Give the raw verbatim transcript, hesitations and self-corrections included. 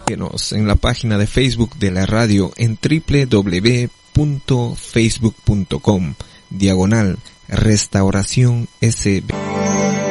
En la página de Facebook de la radio en doble u doble u doble u punto facebook punto com diagonal Restauración S B.